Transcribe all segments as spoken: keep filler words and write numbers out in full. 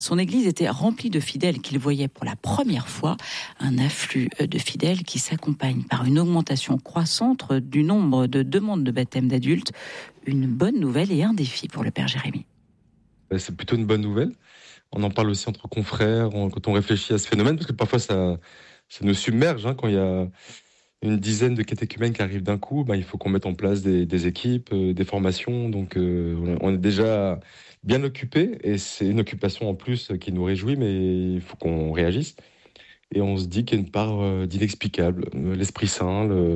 Son église était remplie de fidèles qu'il voyait pour la première fois, un afflux de fidèles qui s'accompagne par une augmentation croissante du nombre de demandes de baptême d'adultes. Une bonne nouvelle et un défi pour le père Jérémy. C'est plutôt une bonne nouvelle. On en parle aussi entre confrères, quand on réfléchit à ce phénomène, parce que parfois ça, ça nous submerge, hein, quand il y a une dizaine de catéchumènes qui arrivent d'un coup, ben, il faut qu'on mette en place des, des équipes, euh, des formations. Donc euh, on est déjà bien occupé et c'est une occupation en plus qui nous réjouit, mais il faut qu'on réagisse. Et on se dit qu'il y a une part euh, d'inexplicable. L'Esprit Saint, le,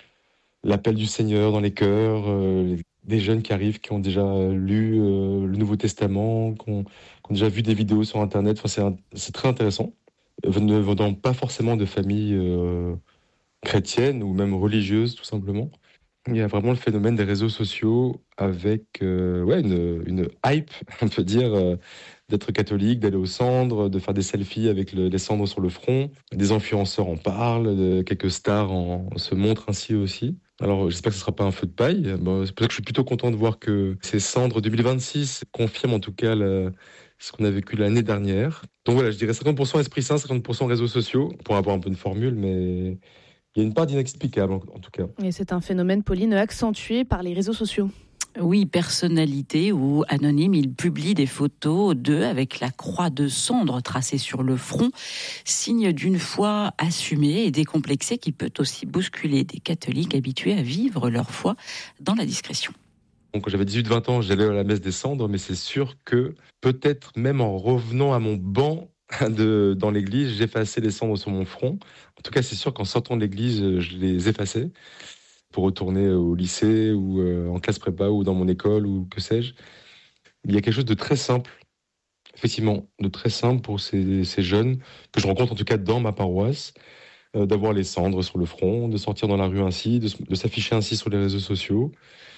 l'appel du Seigneur dans les cœurs, euh, des jeunes qui arrivent, qui ont déjà lu euh, le Nouveau Testament, qui ont, qui ont déjà vu des vidéos sur Internet. Enfin, c'est, un, c'est très intéressant. Ne venant pas forcément de familles euh, chrétiennes ou même religieuses, tout simplement. Il y a vraiment le phénomène des réseaux sociaux avec euh, ouais, une, une hype, on peut dire, euh, d'être catholique, d'aller aux cendres, de faire des selfies avec le, les cendres sur le front. Des influenceurs en parlent, de, quelques stars en, se montrent ainsi aussi. Alors j'espère que ce ne sera pas un feu de paille. Bon, c'est pour ça que je suis plutôt content de voir que ces cendres deux mille vingt-six confirment en tout cas la, ce qu'on a vécu l'année dernière. Donc voilà, je dirais cinquante pour cent Esprit Saint, cinquante pour cent réseaux sociaux, pour avoir un peu une formule, mais il y a une part d'inexplicable en, en tout cas. Et c'est un phénomène, Pauline, accentué par les réseaux sociaux. Oui, personnalité ou anonyme, il publie des photos d'eux avec la croix de cendre tracée sur le front, signe d'une foi assumée et décomplexée qui peut aussi bousculer des catholiques habitués à vivre leur foi dans la discrétion. Donc, quand j'avais dix-huit vingt ans, j'allais à la messe des cendres, mais c'est sûr que peut-être même en revenant à mon banc de, dans l'église, j'effaçais les cendres sur mon front. En tout cas, c'est sûr qu'en sortant de l'église, je les effaçais pour retourner au lycée ou euh, en classe prépa ou dans mon école ou que sais-je. Il y a quelque chose de très simple, effectivement, de très simple pour ces, ces jeunes que je rencontre en tout cas dans ma paroisse, euh, d'avoir les cendres sur le front, de sortir dans la rue ainsi, de, de s'afficher ainsi sur les réseaux sociaux.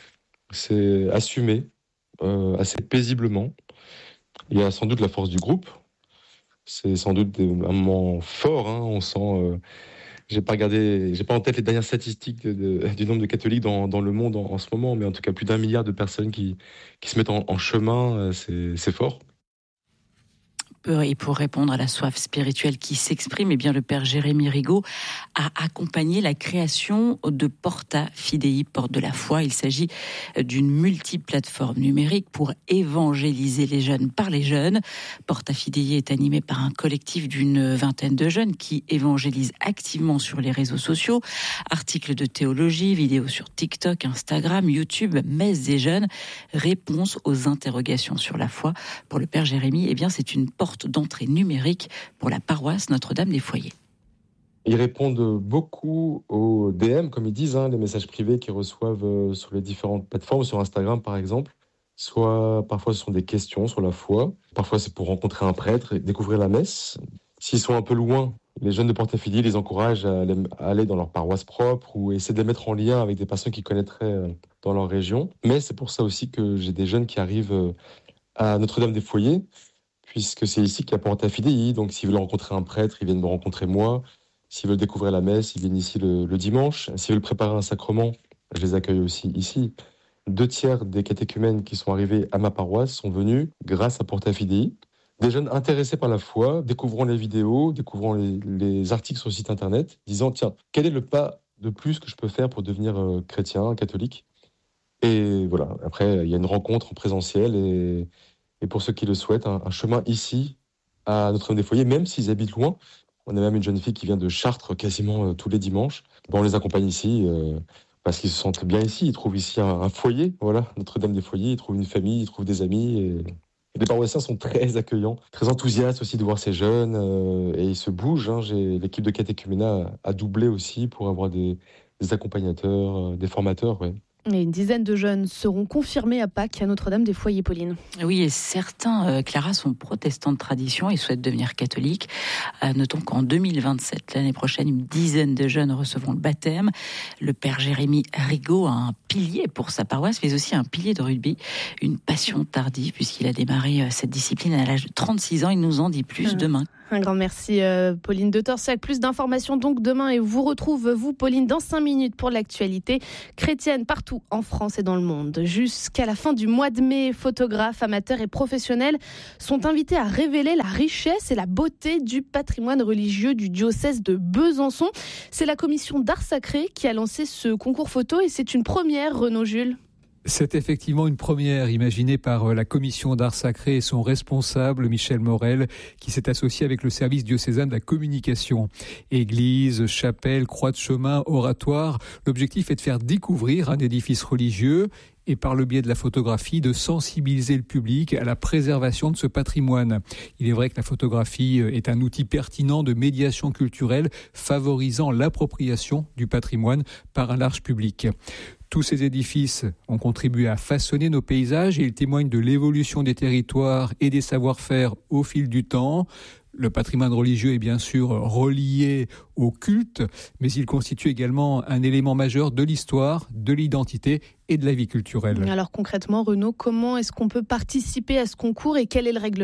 C'est assumé euh, assez paisiblement. Il y a sans doute la force du groupe. C'est sans doute un moment fort. Hein. On sent... Euh, J'ai pas regardé, j'ai pas en tête les dernières statistiques de, de, du nombre de catholiques dans, dans le monde en, en ce moment, mais en tout cas plus d'un milliard de personnes qui, qui se mettent en, en chemin, c'est, c'est fort. Et pour répondre à la soif spirituelle qui s'exprime, eh bien le père Jérémy Rigaud a accompagné la création de Porta Fidei, porte de la foi. Il s'agit d'une multiplateforme numérique pour évangéliser les jeunes par les jeunes. Porta Fidei est animé par un collectif d'une vingtaine de jeunes qui évangélisent activement sur les réseaux sociaux. Articles de théologie, vidéos sur TikTok, Instagram, YouTube, messes des jeunes, réponses aux interrogations sur la foi. Pour le père Jérémy, eh bien c'est une porte d'entrée numérique pour la paroisse Notre-Dame des Foyers. Ils répondent beaucoup aux D M, comme ils disent, hein, les messages privés qu'ils reçoivent sur les différentes plateformes, sur Instagram par exemple. Soit parfois ce sont des questions sur la foi, parfois c'est pour rencontrer un prêtre et découvrir la messe. S'ils sont un peu loin, les jeunes de Porta Fidei les encouragent à aller dans leur paroisse propre ou essayer de les mettre en lien avec des personnes qu'ils connaîtraient dans leur région. Mais c'est pour ça aussi que j'ai des jeunes qui arrivent à Notre-Dame des Foyers, puisque c'est ici qu'il y a Porta Fidei. Donc s'ils veulent rencontrer un prêtre, ils viennent me rencontrer moi. S'ils veulent découvrir la messe, ils viennent ici le, le dimanche. S'ils veulent préparer un sacrement, je les accueille aussi ici. Deux tiers des catéchumènes qui sont arrivés à ma paroisse sont venus grâce à Porta Fidei. Des jeunes intéressés par la foi, découvrant les vidéos, découvrant les, les articles sur le site internet, disant tiens, quel est le pas de plus que je peux faire pour devenir euh, chrétien, catholique ? Et voilà, après il y a une rencontre en présentiel et, et pour ceux qui le souhaitent, un, un chemin ici à Notre-Dame des Foyers, même s'ils habitent loin. On a même une jeune fille qui vient de Chartres quasiment euh, tous les dimanches. Bon, on les accompagne ici euh, parce qu'ils se sentent bien ici. Ils trouvent ici un, un foyer, voilà, Notre-Dame des Foyers. Ils trouvent une famille, ils trouvent des amis. Et, et les paroissiens sont très accueillants, très enthousiastes aussi de voir ces jeunes. Euh, et ils se bougent. Hein. J'ai, l'équipe de catéchuménat a, a doublé aussi pour avoir des, des accompagnateurs, euh, des formateurs. Ouais. Et une dizaine de jeunes seront confirmés à Pâques à Notre-Dame des Foyers, Pauline. Oui, et certains, euh, Clara, sont protestants de tradition et souhaitent devenir catholiques. Euh, notons qu'en deux mille vingt-sept, l'année prochaine, une dizaine de jeunes recevront le baptême. Le père Jérémy Rigaud a un pilier pour sa paroisse, mais aussi un pilier de rugby, une passion tardive, puisqu'il a démarré cette discipline à l'âge de trente-six ans. Il nous en dit plus demain. Un grand merci euh, Pauline de Torsiac. Plus d'informations donc demain et vous retrouve vous Pauline dans cinq minutes pour l'actualité chrétienne partout en France et dans le monde. Jusqu'à la fin du mois de mai, photographes, amateurs et professionnels sont invités à révéler la richesse et la beauté du patrimoine religieux du diocèse de Besançon. C'est la commission d'art sacré qui a lancé ce concours photo et c'est une première, Renaud Jules. C'est effectivement une première imaginée par la commission d'art sacré et son responsable Michel Morel qui s'est associé avec le service diocésain de la communication. Église, chapelle, croix de chemin, oratoire. L'objectif est de faire découvrir un édifice religieux et par le biais de la photographie, de sensibiliser le public à la préservation de ce patrimoine. Il est vrai que la photographie est un outil pertinent de médiation culturelle favorisant l'appropriation du patrimoine par un large public. Tous ces édifices ont contribué à façonner nos paysages et ils témoignent de l'évolution des territoires et des savoir-faire au fil du temps. Le patrimoine religieux est bien sûr relié au culte, mais il constitue également un élément majeur de l'histoire, de l'identité et de la vie culturelle. Alors concrètement, Renaud, comment est-ce qu'on peut participer à ce concours et quel est le règlement ?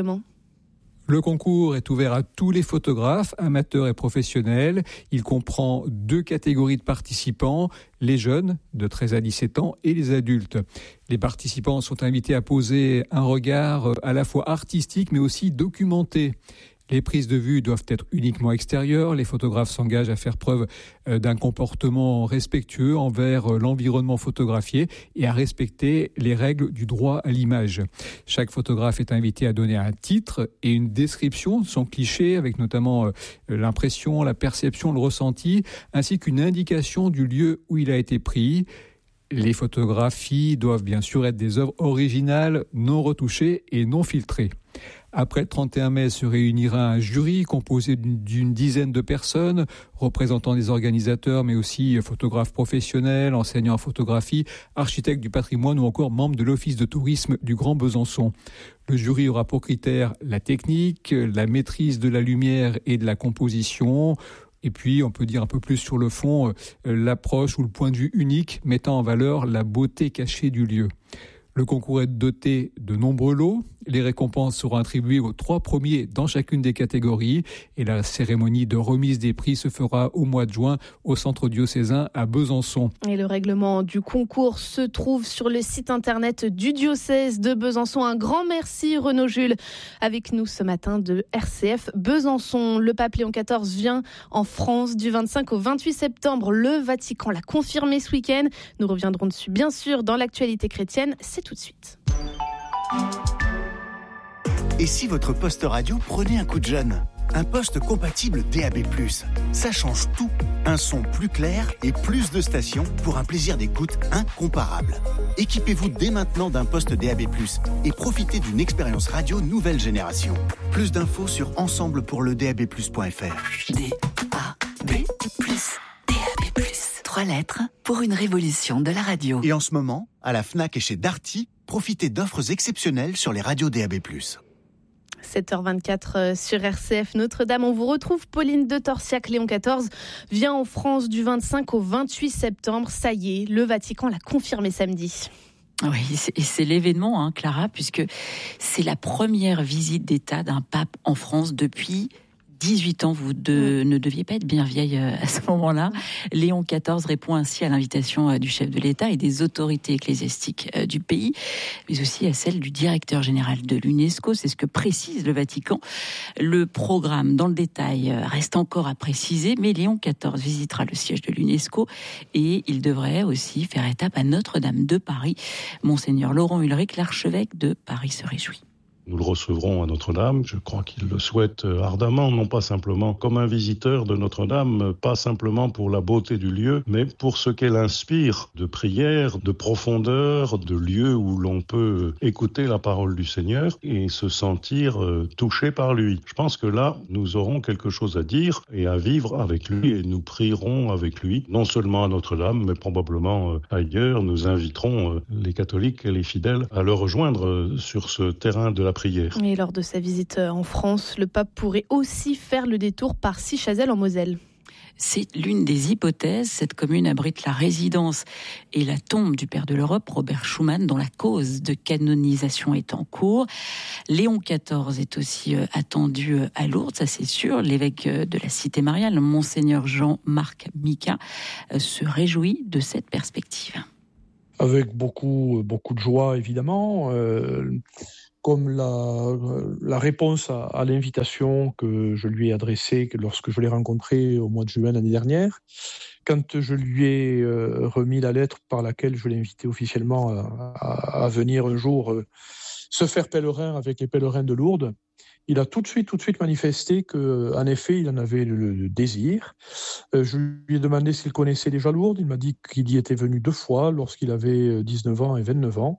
Le concours est ouvert à tous les photographes, amateurs et professionnels. Il comprend deux catégories de participants, les jeunes de treize à dix-sept ans et les adultes. Les participants sont invités à poser un regard à la fois artistique mais aussi documenté. Les prises de vue doivent être uniquement extérieures. Les photographes s'engagent à faire preuve d'un comportement respectueux envers l'environnement photographié et à respecter les règles du droit à l'image. Chaque photographe est invité à donner un titre et une description de son cliché, avec notamment l'impression, la perception, le ressenti, ainsi qu'une indication du lieu où il a été pris. Les photographies doivent bien sûr être des œuvres originales, non retouchées et non filtrées. Après le trente et un mai se réunira un jury composé d'une, d'une dizaine de personnes, représentant des organisateurs, mais aussi photographes professionnels, enseignants en photographie, architectes du patrimoine ou encore membres de l'Office de tourisme du Grand Besançon. Le jury aura pour critères la technique, la maîtrise de la lumière et de la composition. Et puis, on peut dire un peu plus sur le fond, l'approche ou le point de vue unique mettant en valeur la beauté cachée du lieu. Le concours est doté de nombreux lots. Les récompenses seront attribuées aux trois premiers dans chacune des catégories. Et la cérémonie de remise des prix se fera au mois de juin au centre diocésain à Besançon. Et le règlement du concours se trouve sur le site internet du diocèse de Besançon. Un grand merci Renaud Jules avec nous ce matin de R C F Besançon. Le pape Léon quatorze vient en France du vingt-cinq au vingt-huit septembre. Le Vatican l'a confirmé ce week-end. Nous reviendrons dessus bien sûr dans l'actualité chrétienne. C'est tout de suite. Et si votre poste radio prenait un coup de jeune ? Un poste compatible D A B plus. Ça change tout. Un son plus clair et plus de stations pour un plaisir d'écoute incomparable. Équipez-vous dès maintenant d'un poste D A B plus et profitez d'une expérience radio nouvelle génération. Plus d'infos sur ensemble pour le D A B plus point F R. D A B plus. D A B plus. Trois lettres pour une révolution de la radio. Et en ce moment, à la Fnac et chez Darty, profitez d'offres exceptionnelles sur les radios D A B plus. sept heures vingt-quatre sur R C F Notre-Dame. On vous retrouve Pauline de Torsiac. Léon quatorze vient en France du vingt-cinq au vingt-huit septembre. Ça y est, le Vatican l'a confirmé samedi. Oui, et c'est l'événement, hein, Clara, puisque c'est la première visite d'État d'un pape en France depuis dix-huit ans, vous de, ne deviez pas être bien vieille à ce moment-là. Léon quatorze répond ainsi à l'invitation du chef de l'État et des autorités ecclésiastiques du pays, mais aussi à celle du directeur général de l'UNESCO. C'est ce que précise le Vatican. Le programme, dans le détail, reste encore à préciser, mais Léon quatorze visitera le siège de l'UNESCO et il devrait aussi faire étape à Notre-Dame de Paris. Monseigneur Laurent Ulrich, l'archevêque de Paris, se réjouit. Nous le recevrons à Notre-Dame. Je crois qu'il le souhaite ardemment, non pas simplement comme un visiteur de Notre-Dame, pas simplement pour la beauté du lieu, mais pour ce qu'elle inspire de prière, de profondeur, de lieu où l'on peut écouter la parole du Seigneur et se sentir touché par lui. Je pense que là, nous aurons quelque chose à dire et à vivre avec lui et nous prierons avec lui, non seulement à Notre-Dame, mais probablement ailleurs. Nous inviterons les catholiques et les fidèles à le rejoindre sur ce terrain de la prière. Et lors de sa visite en France, le pape pourrait aussi faire le détour par Sichazel en Moselle. C'est l'une des hypothèses. Cette commune abrite la résidence et la tombe du père de l'Europe, Robert Schuman, dont la cause de canonisation est en cours. Léon quatorze est aussi attendu à Lourdes, ça c'est sûr. L'évêque de la cité mariale, monseigneur Jean-Marc Micas, se réjouit de cette perspective. Avec beaucoup, beaucoup de joie, évidemment. Euh... Comme la, la réponse à, à l'invitation que je lui ai adressée lorsque je l'ai rencontré au mois de juin l'année dernière, quand je lui ai euh, remis la lettre par laquelle je l'ai invité officiellement à, à, à venir un jour euh, se faire pèlerin avec les pèlerins de Lourdes, il a tout de suite, tout de suite manifesté qu'en effet, il en avait le, le désir. Euh, je lui ai demandé s'il connaissait déjà Lourdes. Il m'a dit qu'il y était venu deux fois, lorsqu'il avait dix-neuf ans et vingt-neuf ans.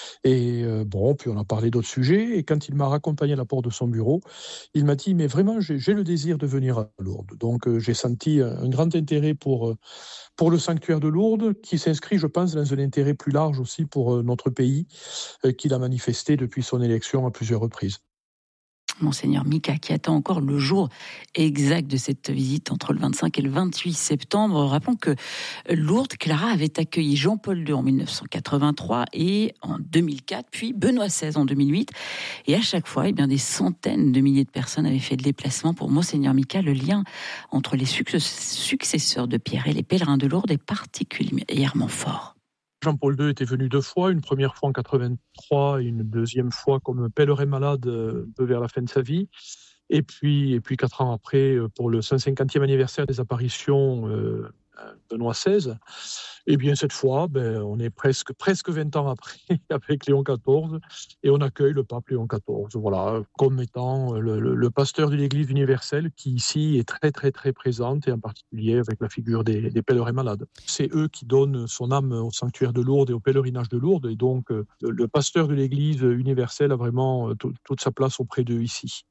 Et euh, bon, puis on a parlé d'autres sujets. Et quand il m'a raccompagné à la porte de son bureau, il m'a dit, mais vraiment, j'ai, j'ai le désir de venir à Lourdes. Donc euh, j'ai senti un grand intérêt pour, euh, pour le sanctuaire de Lourdes, qui s'inscrit, je pense, dans un intérêt plus large aussi pour euh, notre pays, euh, qu'il a manifesté depuis son élection à plusieurs reprises. Monseigneur Micas, qui attend encore le jour exact de cette visite entre le vingt-cinq et le vingt-huit septembre. Rappelons que Lourdes, Clara avait accueilli Jean-Paul deux en dix-neuf cent quatre-vingt-trois et en deux mille quatre, puis Benoît seize en deux mille huit. Et à chaque fois, eh bien, des centaines de milliers de personnes avaient fait le déplacement pour Monseigneur Micas. Le lien entre les successeurs de Pierre et les pèlerins de Lourdes est particulièrement fort. Jean-Paul deux était venu deux fois, une première fois en quatre-vingt-trois et une deuxième fois comme pèlerin malade un peu vers la fin de sa vie. Et puis, et puis quatre ans après, pour le cent cinquantième anniversaire des apparitions euh, Benoît seize, et bien cette fois, ben, on est presque, presque vingt ans après avec Léon quatorze et on accueille le pape Léon quatorze, voilà, comme étant le, le, le pasteur de l'Église universelle qui ici est très très très présente et en particulier avec la figure des, des pèlerins malades. C'est eux qui donnent son âme au sanctuaire de Lourdes et au pèlerinage de Lourdes et donc le, le pasteur de l'Église universelle a vraiment t- toute sa place auprès d'eux ici.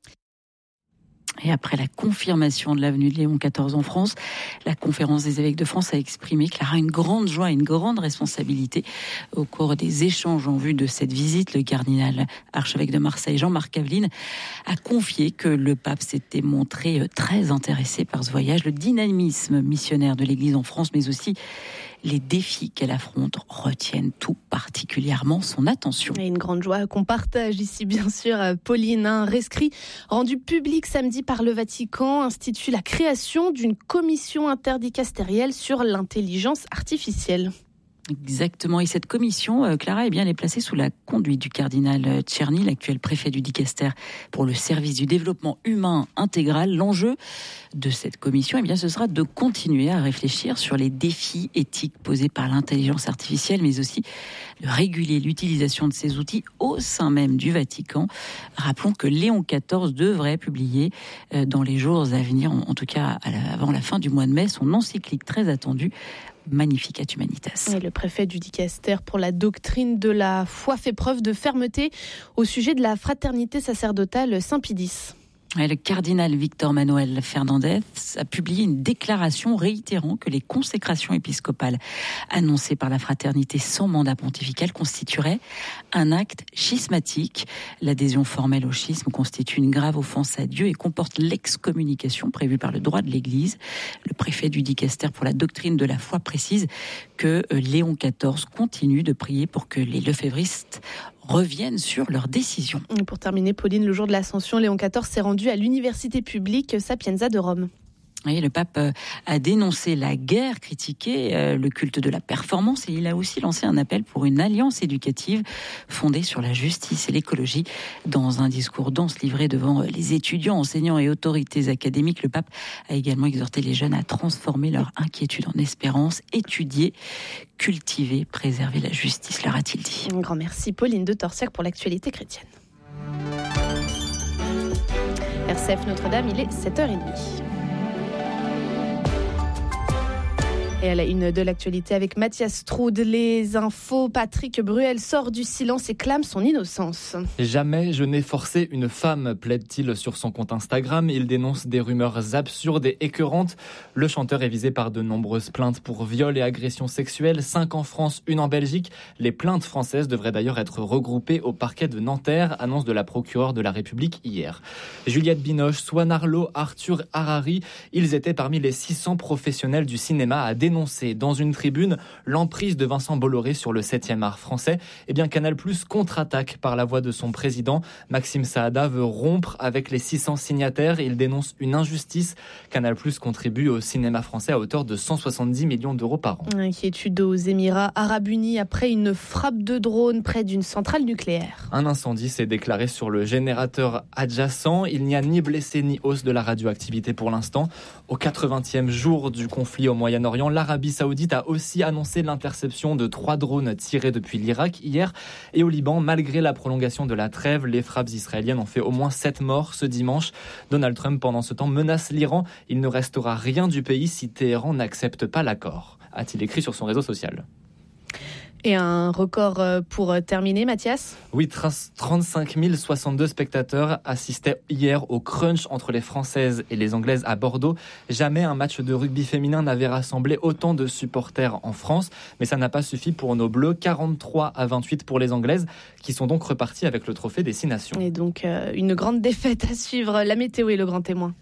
Et après la confirmation de l'avenue de Léon quatorze en France, la conférence des évêques de France a exprimé qu'il aura une grande joie et une grande responsabilité au cours des échanges en vue de cette visite. Le cardinal archevêque de Marseille, Jean-Marc Aveline, a confié que le pape s'était montré très intéressé par ce voyage, le dynamisme missionnaire de l'Église en France, mais aussi les défis qu'elle affronte retiennent tout particulièrement son attention. Et une grande joie qu'on partage ici, bien sûr, Pauline. Un rescrit rendu public samedi par le Vatican institue la création d'une commission interdicastérielle sur l'intelligence artificielle. Exactement. Et cette commission, Clara, eh bien, elle est placée sous la conduite du cardinal Tcherny, l'actuel préfet du Dicaster pour le service du développement humain intégral. L'enjeu de cette commission, eh bien, ce sera de continuer à réfléchir sur les défis éthiques posés par l'intelligence artificielle, mais aussi de réguler l'utilisation de ces outils au sein même du Vatican. Rappelons que Léon quatorze devrait publier dans les jours à venir, en tout cas avant la fin du mois de mai, son encyclique très attendue, Magnificat Humanitas. Et le préfet du Dicaster pour la doctrine de la foi fait preuve de fermeté au sujet de la fraternité sacerdotale Saint-Pie-X. Le cardinal Victor Manuel Fernandez a publié une déclaration réitérant que les consécrations épiscopales annoncées par la fraternité sans mandat pontifical constitueraient un acte schismatique. L'adhésion formelle au schisme constitue une grave offense à Dieu et comporte l'excommunication prévue par le droit de l'Église. Le préfet du Dicaster pour la doctrine de la foi précise que Léon quatorze continue de prier pour que les lefévristes reviennent sur leurs décisions. Et pour terminer, Pauline, le jour de l'Ascension, Léon quatorze s'est rendu à l'université publique Sapienza de Rome. Et le pape a dénoncé la guerre, critiqué le culte de la performance et il a aussi lancé un appel pour une alliance éducative fondée sur la justice et l'écologie. Dans un discours dense livré devant les étudiants, enseignants et autorités académiques, le pape a également exhorté les jeunes à transformer leur inquiétude en espérance, étudier, cultiver, préserver la justice, leur a-t-il dit. Un grand merci Pauline de Torsiac pour l'actualité chrétienne. R C F Notre-Dame, il est sept heures trente. Et à la une de l'actualité avec Mathias Strud, les infos, Patrick Bruel sort du silence et clame son innocence. Jamais je n'ai forcé une femme, plaide-t-il sur son compte Instagram. Il dénonce des rumeurs absurdes et écœurantes. Le chanteur est visé par de nombreuses plaintes pour viol et agressions sexuelles, cinq en France, une en Belgique. Les plaintes françaises devraient d'ailleurs être regroupées au parquet de Nanterre, annonce de la procureure de la République hier. Juliette Binoche, Swan Arlo, Arthur Harari, ils étaient parmi les six cents professionnels du cinéma à dénoncer dans une tribune l'emprise de Vincent Bolloré sur le septième art français. Eh bien, Canal+ contre-attaque par la voix de son président. Maxime Saada veut rompre avec les six cents signataires. Il dénonce une injustice. Canal+ contribue au cinéma français à hauteur de cent soixante-dix millions d'euros par an. Inquiétude aux Émirats Arabes Unis après une frappe de drone près d'une centrale nucléaire. Un incendie s'est déclaré sur le générateur adjacent. Il n'y a ni blessés ni hausse de la radioactivité pour l'instant. Au quatre-vingtième jour du conflit au Moyen-Orient, l'Arabie Saoudite a aussi annoncé l'interception de trois drones tirés depuis l'Irak hier. Et au Liban, malgré la prolongation de la trêve, les frappes israéliennes ont fait au moins sept morts ce dimanche. Donald Trump, pendant ce temps, menace l'Iran. Il ne restera rien du pays si Téhéran n'accepte pas l'accord, a-t-il écrit sur son réseau social. Et un record pour terminer, Mathias ? Oui, trente-cinq mille soixante-deux spectateurs assistaient hier au crunch entre les Françaises et les Anglaises à Bordeaux. Jamais un match de rugby féminin n'avait rassemblé autant de supporters en France. Mais ça n'a pas suffi pour nos Bleus, quarante-trois à vingt-huit pour les Anglaises, qui sont donc reparties avec le trophée des Six Nations. Et donc, euh, une grande défaite à suivre. La météo est le grand témoin.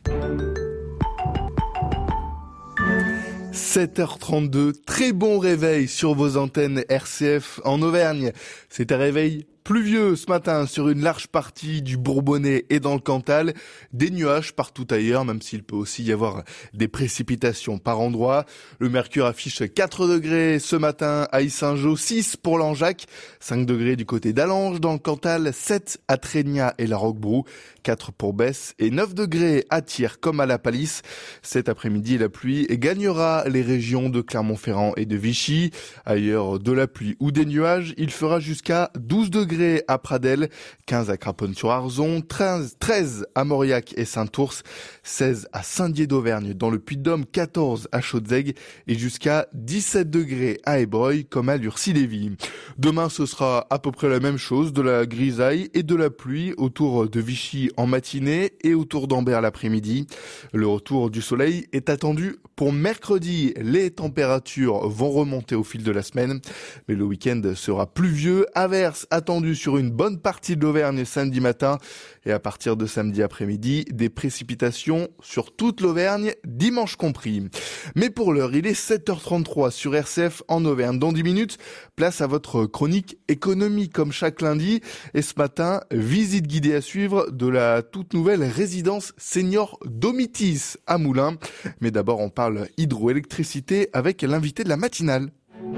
sept heures trente-deux, très bon réveil sur vos antennes R C F en Auvergne. C'est un réveil pluvieux ce matin sur une large partie du Bourbonnais et dans le Cantal. Des nuages partout ailleurs, même s'il peut aussi y avoir des précipitations par endroits. Le mercure affiche quatre degrés ce matin à Yssingeaux, six pour Langeac, cinq degrés du côté d'Allange dans le Cantal, sept à Trégnat et la Roquebrou, quatre pour Besse et neuf degrés à Tyr comme à la Palisse. Cet après-midi, la pluie gagnera les régions de Clermont-Ferrand et de Vichy. Ailleurs, de la pluie ou des nuages, il fera jusqu'à douze degrés à Pradelles, quinze à Craponne-sur-Arzon, treize, treize à Mauriac et Saint-Ours, seize à Saint-Dié d'Auvergne dans le Puy-de-Dôme, quatorze à Chaudzègue et jusqu'à dix-sept degrés à Ébreuil comme à Lurcy-Lévis. Demain, ce sera à peu près la même chose, de la grisaille et de la pluie autour de Vichy en matinée et autour d'Ambert l'après-midi. Le retour du soleil est attendu pour mercredi. Les températures vont remonter au fil de la semaine, mais le week-end sera pluvieux, averses attendues sur une bonne partie de l'Auvergne samedi matin et à partir de samedi après-midi, des précipitations sur toute l'Auvergne, dimanche compris. Mais pour l'heure, il est sept heures trente-trois sur R C F en Auvergne. Dans dix minutes, place à votre chronique économie comme chaque lundi. Et ce matin, visite guidée à suivre de la toute nouvelle résidence senior Domitis à Moulins. Mais d'abord, on parle hydroélectricité avec l'invité de la matinale.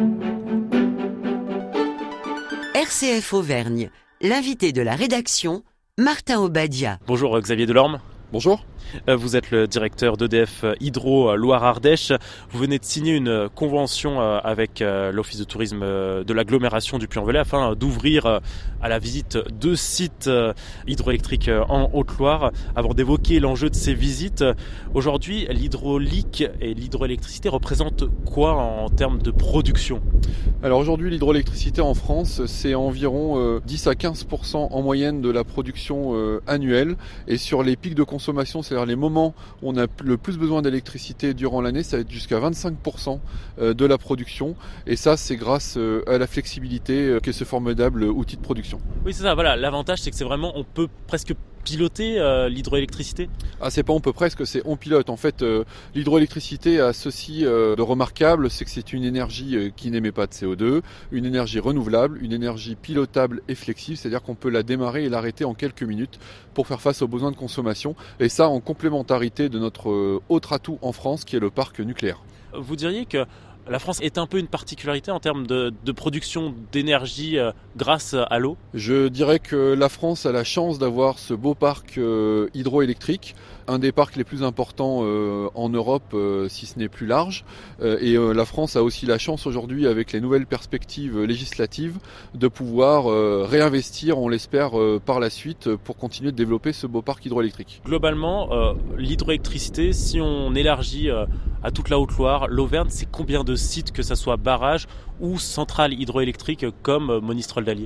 R C F Auvergne, l'invité de la rédaction, Martin Obadia. Bonjour Xavier Delorme. Bonjour. Vous êtes le directeur d'E D F Hydro Loire-Ardèche. Vous venez de signer une convention avec l'Office de tourisme de l'agglomération du Puy-en-Velay afin d'ouvrir à la visite deux sites hydroélectriques en Haute-Loire. Avant d'évoquer l'enjeu de ces visites, aujourd'hui, l'hydraulique et l'hydroélectricité représentent quoi en termes de production ? Alors aujourd'hui, l'hydroélectricité en France, c'est environ dix à quinze pour cent en moyenne de la production annuelle. Et sur les pics de consommation, c'est les moments où on a le plus besoin d'électricité durant l'année, ça va être jusqu'à vingt-cinq pour cent de la production. Et ça, c'est grâce à la flexibilité qu'est ce formidable outil de production. Oui, c'est ça. Voilà. L'avantage, c'est que c'est vraiment, on peut presque piloter euh, l'hydroélectricité. Ah, c'est pas on peut presque, c'est on pilote. En fait, euh, l'hydroélectricité a ceci euh, de remarquable, c'est que c'est une énergie euh, qui n'émet pas de C O deux, une énergie renouvelable, une énergie pilotable et flexible, c'est-à-dire qu'on peut la démarrer et l'arrêter en quelques minutes pour faire face aux besoins de consommation. Et ça, en complémentarité de notre euh, autre atout en France, qui est le parc nucléaire. Vous diriez que la France est un peu une particularité en termes de, de production d'énergie euh, grâce à l'eau ? Je dirais que la France a la chance d'avoir ce beau parc euh, hydroélectrique, un des parcs les plus importants euh, en Europe, euh, si ce n'est plus large. Euh, et euh, la France a aussi la chance aujourd'hui, avec les nouvelles perspectives législatives, de pouvoir euh, réinvestir, on l'espère, euh, par la suite pour continuer de développer ce beau parc hydroélectrique. Globalement, euh, l'hydroélectricité, si on élargit euh, à toute la Haute-Loire. L'Auvergne, c'est combien de sites, que ce soit barrages ou centrales hydroélectriques comme Monistrol d'Allier?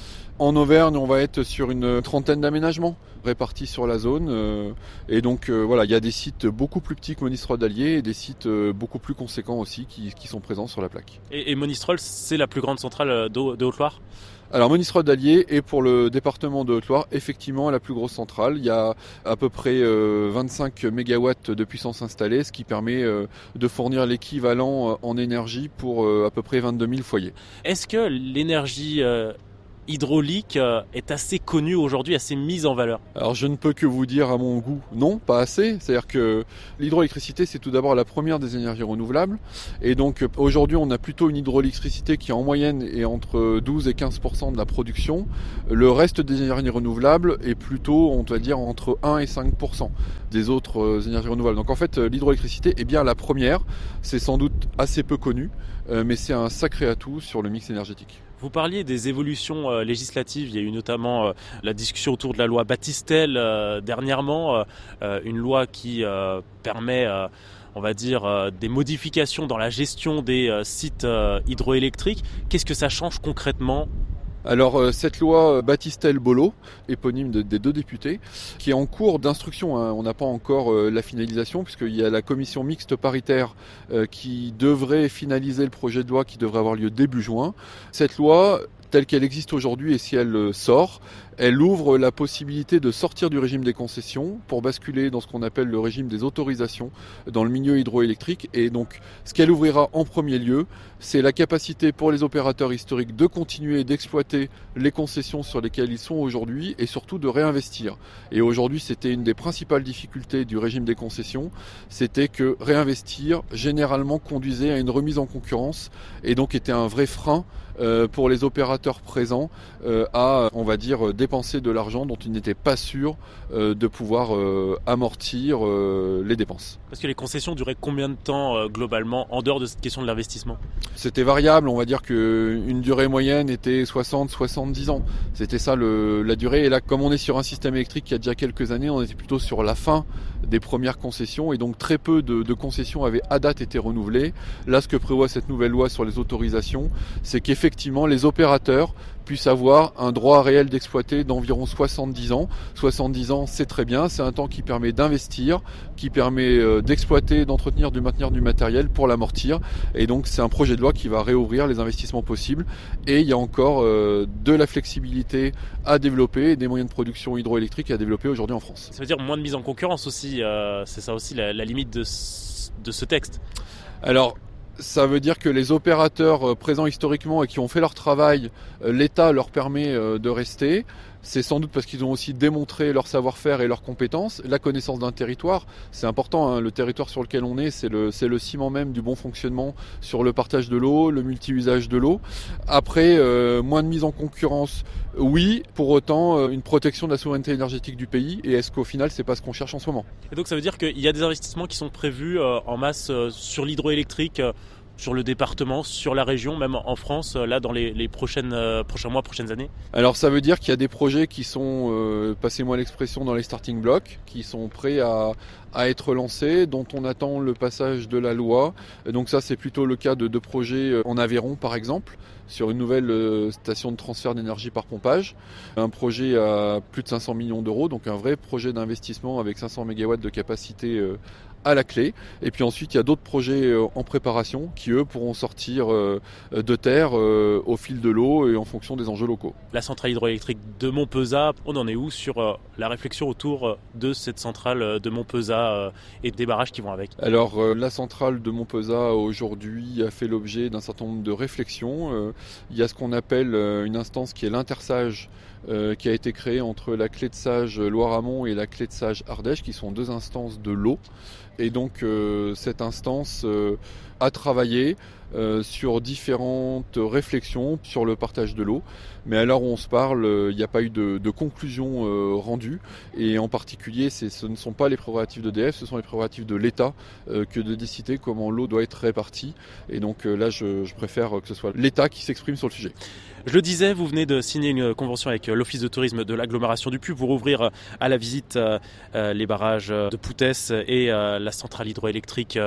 En Auvergne, on va être sur une trentaine d'aménagements répartis sur la zone. Euh, et donc euh, voilà, il y a des sites beaucoup plus petits que Monistrol d'Allier et des sites euh, beaucoup plus conséquents aussi qui, qui sont présents sur la plaque. Et, et Monistrol, c'est la plus grande centrale de, de Haute-Loire? Alors Monistrol d'Allier est pour le département de Haute-Loire effectivement la plus grosse centrale. Il y a à peu près euh, vingt-cinq mégawatts de puissance installée, ce qui permet euh, de fournir l'équivalent en énergie pour euh, à peu près vingt-deux mille foyers. Est-ce que l'énergie euh, hydraulique euh, est assez connue aujourd'hui, assez mise en valeur? Alors je ne peux que vous dire à mon goût, non, pas assez. C'est-à-dire que l'hydroélectricité, c'est tout d'abord la première des énergies renouvelables. Et donc aujourd'hui, on a plutôt une hydroélectricité qui en moyenne est entre douze et quinze pour cent de la production. Le reste des énergies renouvelables est plutôt, on va dire, entre un et cinq pour cent des autres énergies renouvelables. Donc en fait, l'hydroélectricité est bien la première. C'est sans doute assez peu connu, mais c'est un sacré atout sur le mix énergétique. Vous parliez des évolutions euh, législatives. Il y a eu notamment euh, la discussion autour de la loi Battistel euh, dernièrement, euh, une loi qui euh, permet, euh, on va dire, euh, des modifications dans la gestion des euh, sites euh, hydroélectriques. Qu'est-ce que ça change concrètement ? Alors euh, cette loi Battistel-Bolo, éponyme de, des deux députés, qui est en cours d'instruction, hein, on n'a pas encore euh, la finalisation puisqu'il y a la commission mixte paritaire euh, qui devrait finaliser le projet de loi qui devrait avoir lieu début juin. Cette loi, telle qu'elle existe aujourd'hui et si elle sort, elle ouvre la possibilité de sortir du régime des concessions pour basculer dans ce qu'on appelle le régime des autorisations dans le milieu hydroélectrique. Et donc, ce qu'elle ouvrira en premier lieu, c'est la capacité pour les opérateurs historiques de continuer d'exploiter les concessions sur lesquelles ils sont aujourd'hui et surtout de réinvestir. Et aujourd'hui, c'était une des principales difficultés du régime des concessions, c'était que réinvestir, généralement, conduisait à une remise en concurrence et donc était un vrai frein euh, pour les opérateurs présents euh, à, on va dire, dépenser de l'argent dont ils n'étaient pas sûrs euh, de pouvoir euh, amortir euh, les dépenses. Parce que les concessions duraient combien de temps euh, globalement en dehors de cette question de l'investissement ? C'était variable, on va dire qu'une durée moyenne était soixante à soixante-dix ans. C'était ça le, la durée. Et là, comme on est sur un système électrique qui a déjà quelques années, on était plutôt sur la fin des premières concessions et donc très peu de, de concessions avaient à date été renouvelées. Là, ce que prévoit cette nouvelle loi sur les autorisations, c'est qu'effectivement les opérateurs puissent avoir un droit réel d'exploiter d'environ soixante-dix ans. soixante-dix ans, c'est très bien, c'est un temps qui permet d'investir, qui permet d'exploiter, d'entretenir, de maintenir du matériel pour l'amortir. Et donc c'est un projet de loi qui va réouvrir les investissements possibles. Et il y a encore euh, de la flexibilité à développer et des moyens de production hydroélectrique à développer aujourd'hui en France. Ça veut dire moins de mise en concurrence aussi, euh, c'est ça aussi la, la limite de ce, de ce texte. Alors, ça veut dire que les opérateurs présents historiquement et qui ont fait leur travail, l'État leur permet de rester. C'est sans doute parce qu'ils ont aussi démontré leur savoir-faire et leurs compétences. La connaissance d'un territoire, c'est important, hein. Le territoire sur lequel on est, c'est le, c'est le ciment même du bon fonctionnement sur le partage de l'eau, le multi-usage de l'eau. Après, euh, moins de mise en concurrence, oui. Pour autant, euh, une protection de la souveraineté énergétique du pays. Et est-ce qu'au final, c'est pas ce qu'on cherche en ce moment ? Et donc ça veut dire qu'il y a des investissements qui sont prévus euh, en masse euh, sur l'hydroélectrique euh, sur le département, sur la région, même en France, là, dans les, les prochaines, euh, prochains mois, prochaines années ? Alors ça veut dire qu'il y a des projets qui sont, euh, passez-moi l'expression, dans les starting blocks, qui sont prêts à, à être lancés, dont on attend le passage de la loi. Et donc ça, c'est plutôt le cas de, de projets en Aveyron, par exemple, sur une nouvelle euh, station de transfert d'énergie par pompage. Un projet à plus de cinq cents millions d'euros, donc un vrai projet d'investissement avec cinq cents mégawatts de capacité euh, à la clé. Et puis ensuite, il y a d'autres projets en préparation qui, eux, pourront sortir de terre au fil de l'eau et en fonction des enjeux locaux. La centrale hydroélectrique de Montpezat, on en est où sur la réflexion autour de cette centrale de Montpezat et des barrages qui vont avec ? Alors, la centrale de Montpezat, aujourd'hui, a fait l'objet d'un certain nombre de réflexions. Il y a ce qu'on appelle une instance qui est l'intersage, Euh, qui a été créée entre la clé de Sage Loire-Amont et la clé de Sage Ardèche, qui sont deux instances de l'eau. Et donc euh, cette instance euh, a travaillé euh, sur différentes réflexions sur le partage de l'eau. Mais à l'heure où on se parle, il n'y a pas eu de, de conclusion euh, rendue. Et en particulier, c'est, ce ne sont pas les prérogatives d'E D F, ce sont les prérogatives de l'État euh, que de décider comment l'eau doit être répartie. Et donc euh, là, je, je préfère que ce soit l'État qui s'exprime sur le sujet. Je le disais, vous venez de signer une convention avec l'Office de tourisme de l'agglomération du Puy pour ouvrir à la visite les barrages de Poutès et la centrale hydroélectrique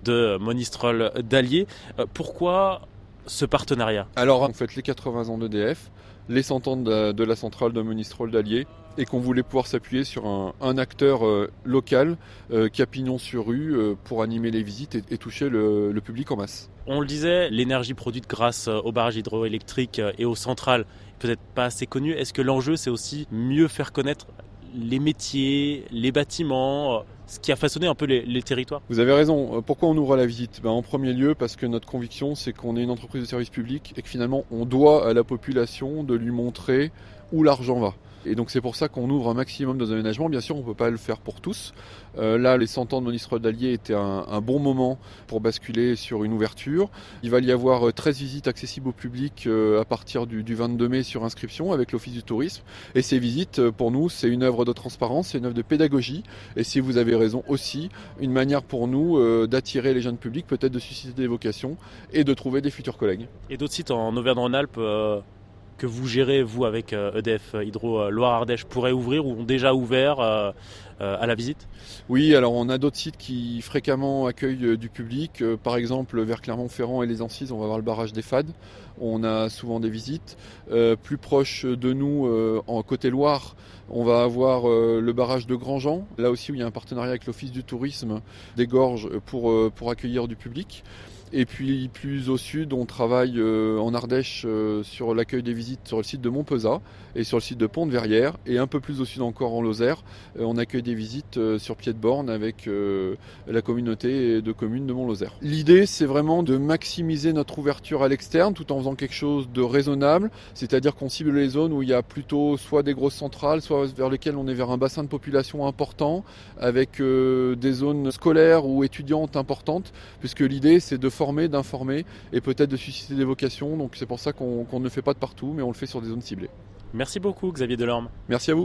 de Monistrol d'Allier. Pourquoi ce partenariat ? Alors, en fait, les quatre-vingts ans d'E D F, les cent ans de, de la centrale de Monistrol d'Allier, et qu'on voulait pouvoir s'appuyer sur un, un acteur euh, local euh, qui a pignon sur rue euh, pour animer les visites et, et toucher le, le public en masse. On le disait, l'énergie produite grâce aux barrages hydroélectriques et aux centrales est peut-être pas assez connue. Est-ce que l'enjeu, c'est aussi mieux faire connaître les métiers, les bâtiments, ce qui a façonné un peu les, les territoires ? Vous avez raison. Pourquoi on ouvre à la visite ? Ben, en premier lieu, parce que notre conviction, c'est qu'on est une entreprise de service public et que finalement, on doit à la population de lui montrer où l'argent va. Et donc c'est pour ça qu'on ouvre un maximum de aménagements. Bien sûr, on ne peut pas le faire pour tous. Euh, là, les cent ans de Monistrol d'Allier étaient un, un bon moment pour basculer sur une ouverture. Il va y avoir treize visites accessibles au public euh, à partir du, du vingt-deux mai sur inscription avec l'Office du tourisme. Et ces visites, pour nous, c'est une œuvre de transparence, c'est une œuvre de pédagogie. Et si vous avez raison aussi, une manière pour nous euh, d'attirer les jeunes publics, peut-être de susciter des vocations et de trouver des futurs collègues. Et d'autres sites en Auvergne-Rhône-Alpes euh... que vous gérez, vous, avec E D F Hydro Loire-Ardèche, pourraient ouvrir ou ont déjà ouvert euh, euh, à la visite ? Oui, alors on a d'autres sites qui fréquemment accueillent euh, du public. Euh, par exemple, vers Clermont-Ferrand et les Ancises, on va voir le barrage des Fades. On a souvent des visites. Euh, plus proche de nous, euh, en côté Loire, on va avoir euh, le barrage de Grandjean. Là aussi, où il y a un partenariat avec l'Office du tourisme des Gorges pour, euh, pour accueillir du public. Et puis plus au sud, on travaille euh, en Ardèche euh, sur l'accueil des visites sur le site de Montpezat et sur le site de Pont-de-Verrières. Et un peu plus au sud encore en Lozère, euh, on accueille des visites euh, sur Pied-de-Borne avec euh, la communauté de communes de Mont-Lozère. L'idée, c'est vraiment de maximiser notre ouverture à l'externe tout en faisant quelque chose de raisonnable, c'est-à-dire qu'on cible les zones où il y a plutôt soit des grosses centrales, soit vers lesquelles on est vers un bassin de population important, avec euh, des zones scolaires ou étudiantes importantes, puisque l'idée, c'est de former, d'informer et peut-être de susciter des vocations. Donc c'est pour ça qu'on, qu'on ne fait pas de partout, mais on le fait sur des zones ciblées. Merci beaucoup Xavier Delorme. Merci à vous.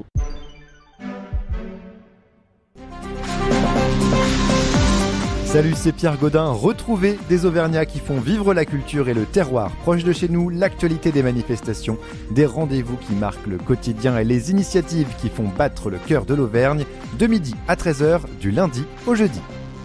Salut, c'est Pierre Gaudin. Retrouvez des Auvergnats qui font vivre la culture et le terroir. Proche de chez nous, l'actualité des manifestations, des rendez-vous qui marquent le quotidien et les initiatives qui font battre le cœur de l'Auvergne, de midi à treize heures, du lundi au jeudi.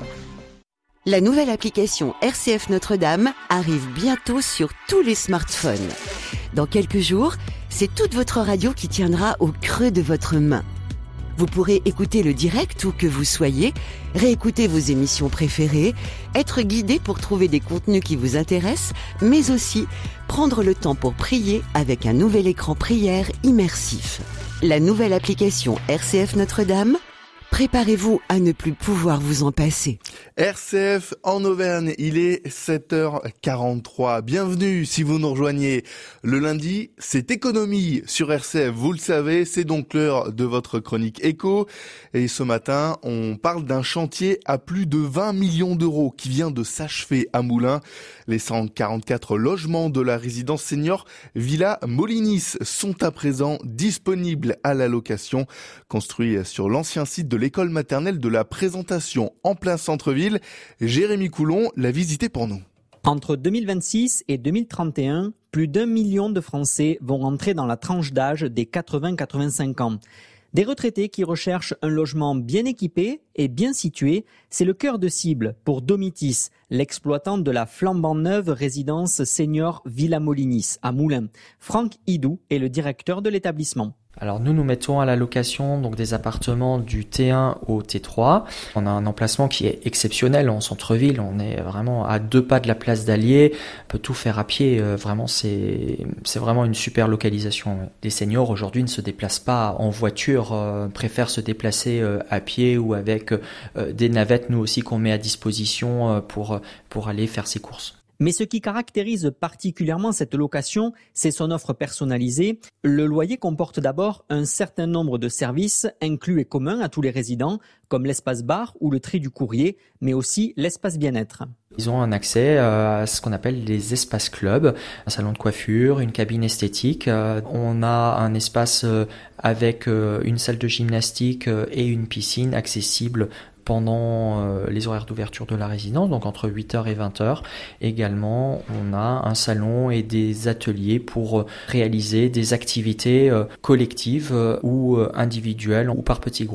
La nouvelle application R C F Notre-Dame arrive bientôt sur tous les smartphones. Dans quelques jours, c'est toute votre radio qui tiendra au creux de votre main. Vous pourrez écouter le direct où que vous soyez, réécouter vos émissions préférées, être guidé pour trouver des contenus qui vous intéressent, mais aussi prendre le temps pour prier avec un nouvel écran prière immersif. La nouvelle application R C F Notre-Dame, préparez-vous à ne plus pouvoir vous en passer. R C F en Auvergne, il est sept heures quarante-trois. Bienvenue si vous nous rejoignez. Le lundi, c'est économie sur R C F. Vous le savez, c'est donc l'heure de votre chronique éco. Et ce matin, on parle d'un chantier à plus de vingt millions d'euros qui vient de s'achever à Moulins. Les cent quarante-quatre logements de la résidence senior Villa Molinis sont à présent disponibles à la location. Construits sur l'ancien site de l'école maternelle de la Présentation en plein centre-ville, Jérémy Coulon l'a visité pour nous. Entre deux mille vingt-six et deux mille trente et un, plus d'un million de Français vont rentrer dans la tranche d'âge des quatre-vingts à quatre-vingt-cinq ans. Des retraités qui recherchent un logement bien équipé et bien situé, c'est le cœur de cible pour Domitis, l'exploitant de la flambant neuve résidence senior Villa Molinis à Moulins. Franck Hidou est le directeur de l'établissement. Alors nous, nous mettons à la location donc des appartements du T un au T trois. On a un emplacement qui est exceptionnel en centre-ville. On est vraiment à deux pas de la place d'Allier. On peut tout faire à pied. Vraiment, c'est c'est vraiment une super localisation. Les seniors aujourd'hui ne se déplacent pas en voiture, euh, préfèrent se déplacer euh, à pied ou avec euh, des navettes, nous aussi, qu'on met à disposition euh, pour pour aller faire ses courses. Mais ce qui caractérise particulièrement cette location, c'est son offre personnalisée. Le loyer comporte d'abord un certain nombre de services inclus et communs à tous les résidents, comme l'espace bar ou le tri du courrier, mais aussi l'espace bien-être. Ils ont un accès à ce qu'on appelle les espaces clubs, un salon de coiffure, une cabine esthétique. On a un espace avec une salle de gymnastique et une piscine accessible pendant euh, les horaires d'ouverture de la résidence, donc entre huit heures et vingt heures. Également, on a un salon et des ateliers pour réaliser des activités euh, collectives euh, ou euh, individuelles ou par petits groupes.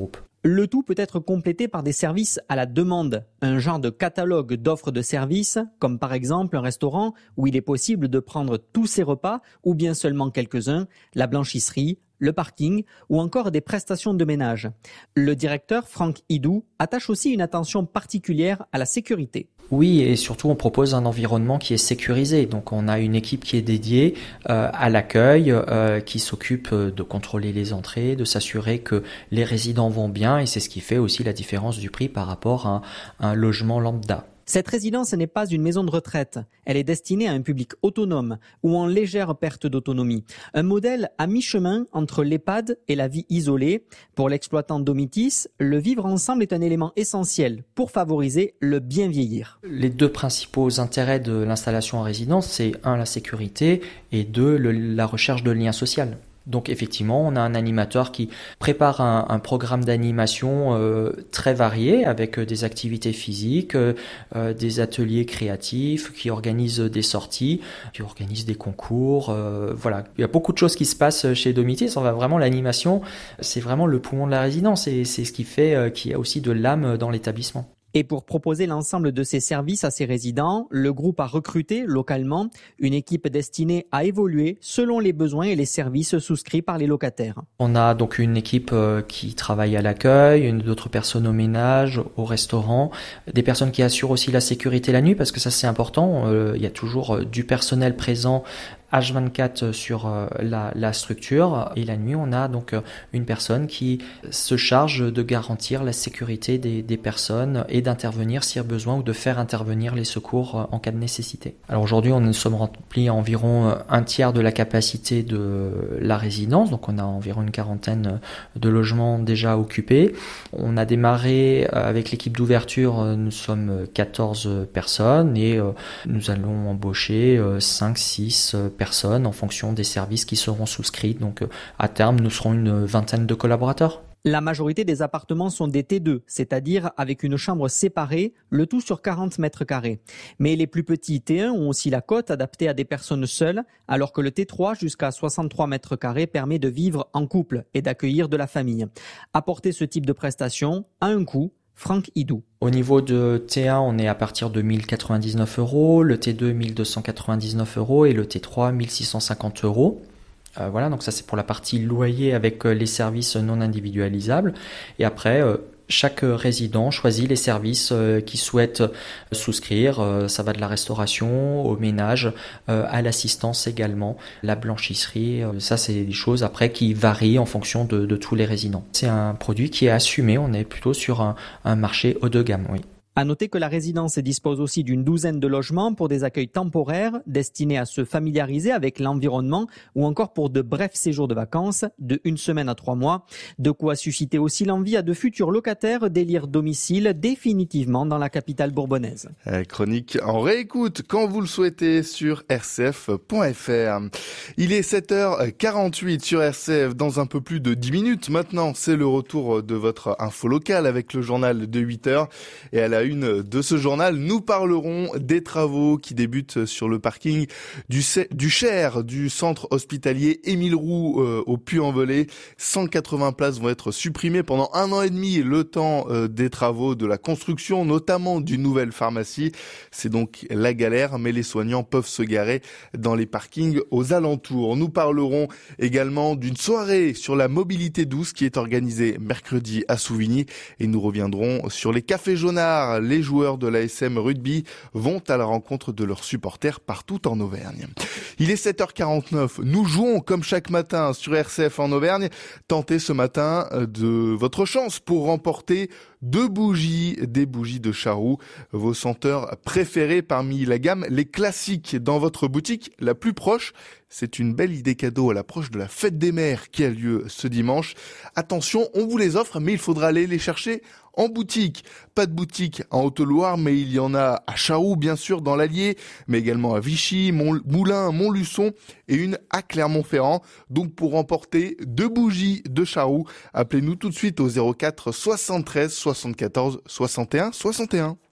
Le tout peut être complété par des services à la demande, un genre de catalogue d'offres de services, comme par exemple un restaurant où il est possible de prendre tous ses repas ou bien seulement quelques-uns, la blanchisserie, le parking ou encore des prestations de ménage. Le directeur Franck Hidou attache aussi une attention particulière à la sécurité. Oui, et surtout on propose un environnement qui est sécurisé. Donc on a une équipe qui est dédiée euh, à l'accueil, euh, qui s'occupe de contrôler les entrées, de s'assurer que les résidents vont bien, et c'est ce qui fait aussi la différence du prix par rapport à un, à un logement lambda. Cette résidence n'est pas une maison de retraite. Elle est destinée à un public autonome ou en légère perte d'autonomie. Un modèle à mi-chemin entre l'EHPAD et la vie isolée. Pour l'exploitant Domitis, le vivre ensemble est un élément essentiel pour favoriser le bien vieillir. Les deux principaux intérêts de l'installation en résidence, c'est un, la sécurité, et deux, le, la recherche de lien social. Donc effectivement, on a un animateur qui prépare un, un programme d'animation euh, très varié avec des activités physiques, euh, des ateliers créatifs, qui organise des sorties, qui organise des concours. Euh, voilà, il y a beaucoup de choses qui se passent chez Domitis. On va vraiment l'animation, c'est vraiment le poumon de la résidence et c'est ce qui fait euh, qu'il y a aussi de l'âme dans l'établissement. Et pour proposer l'ensemble de ces services à ses résidents, le groupe a recruté localement une équipe destinée à évoluer selon les besoins et les services souscrits par les locataires. On a donc une équipe qui travaille à l'accueil, d'autres personnes au ménage, au restaurant, des personnes qui assurent aussi la sécurité la nuit parce que ça c'est important. Il y a toujours du personnel présent H vingt-quatre sur la, la structure et la nuit on a donc une personne qui se charge de garantir la sécurité des, des personnes et d'intervenir s'il y a besoin ou de faire intervenir les secours en cas de nécessité. Alors aujourd'hui on nous sommes remplis à environ un tiers de la capacité de la résidence, donc on a environ une quarantaine de logements déjà occupés. On a démarré avec l'équipe d'ouverture, nous sommes quatorze personnes et nous allons embaucher cinq six personnes en fonction des services qui seront souscrits. Donc à terme, nous serons une vingtaine de collaborateurs. La majorité des appartements sont des T deux, c'est-à-dire avec une chambre séparée, le tout sur quarante mètres carrés. Mais les plus petits T un ont aussi la cote adaptée à des personnes seules, alors que le T trois jusqu'à soixante-trois mètres carrés permet de vivre en couple et d'accueillir de la famille. Apporter ce type de prestation a un coût. Franck Hidou. Au niveau de T un, on est à partir de mille quatre-vingt-dix-neuf euros, le T deux mille deux cent quatre-vingt-dix-neuf euros et le T trois mille six cent cinquante euros. Euh, voilà, donc ça c'est pour la partie loyer avec euh, les services non individualisables. Et après, euh, chaque résident choisit les services euh, qu'il souhaite souscrire. Euh, ça va de la restauration au ménage, euh, à l'assistance également, la blanchisserie. Euh, ça c'est des choses après qui varient en fonction de, de tous les résidents. C'est un produit qui est assumé. On est plutôt sur un, un marché haut de gamme, oui. À noter que la résidence dispose aussi d'une douzaine de logements pour des accueils temporaires destinés à se familiariser avec l'environnement ou encore pour de brefs séjours de vacances de une semaine à trois mois. De quoi susciter aussi l'envie à de futurs locataires d'élire domicile définitivement dans la capitale bourbonnaise. Chronique en réécoute quand vous le souhaitez sur r c f point f r. Il est sept heures quarante-huit sur R C F. Dans un peu plus de dix minutes maintenant, c'est le retour de votre info locale avec le journal de huit heures. Et à la une de ce journal, nous parlerons des travaux qui débutent sur le parking du, du Cher, du centre hospitalier Émile Roux euh, au Puy-en-Velay. cent quatre-vingts places vont être supprimées pendant un an et demi, le temps euh, des travaux de la construction, notamment d'une nouvelle pharmacie. C'est donc la galère, mais les soignants peuvent se garer dans les parkings aux alentours. Nous parlerons également d'une soirée sur la mobilité douce qui est organisée mercredi à Souvigny et nous reviendrons sur les cafés jaunards. Les joueurs de l'A S M Rugby vont à la rencontre de leurs supporters partout en Auvergne. Il est sept heures quarante-neuf. Nous jouons comme chaque matin sur R C F en Auvergne. Tentez ce matin de votre chance pour remporter deux bougies, des bougies de Charroux, vos senteurs préférées parmi la gamme, les classiques dans votre boutique la plus proche. C'est une belle idée cadeau à l'approche de la fête des mères qui a lieu ce dimanche. Attention, on vous les offre, mais il faudra aller les chercher en boutique. Pas de boutique en Haute-Loire, mais il y en a à Charroux, bien sûr, dans l'Allier, mais également à Vichy, Mont- Moulins, Montluçon et une à Clermont-Ferrand. Donc pour remporter deux bougies de Charroux, appelez-nous tout de suite au zéro quatre soixante-treize soixante-quatorze soixante et un soixante et un.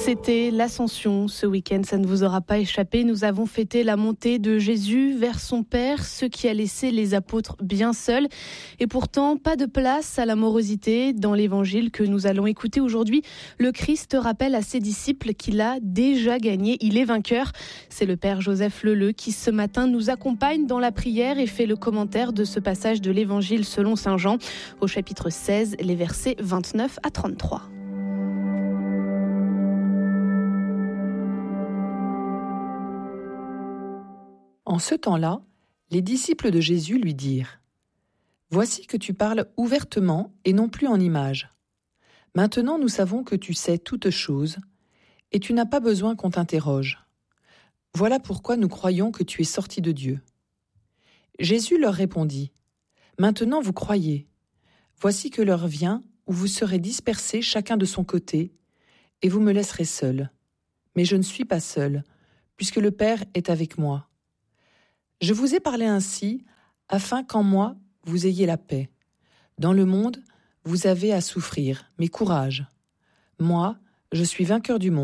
C'était l'Ascension ce week-end, ça ne vous aura pas échappé. Nous avons fêté la montée de Jésus vers son Père, ce qui a laissé les apôtres bien seuls. Et pourtant, pas de place à la morosité. Dans l'évangile que nous allons écouter aujourd'hui, le Christ rappelle à ses disciples qu'il a déjà gagné, il est vainqueur. C'est le Père Joseph Leleu qui ce matin nous accompagne dans la prière et fait le commentaire de ce passage de l'évangile selon saint Jean, au chapitre seize, les versets vingt-neuf à trente-trois. En ce temps-là, les disciples de Jésus lui dirent : « Voici que tu parles ouvertement et non plus en images. Maintenant nous savons que tu sais toutes choses, et tu n'as pas besoin qu'on t'interroge. Voilà pourquoi nous croyons que tu es sorti de Dieu. » Jésus leur répondit : « Maintenant vous croyez. Voici que l'heure vient où vous serez dispersés chacun de son côté, et vous me laisserez seul. Mais je ne suis pas seul, puisque le Père est avec moi. Je vous ai parlé ainsi, afin qu'en moi, vous ayez la paix. Dans le monde, vous avez à souffrir, mais courage. Moi, je suis vainqueur du monde. »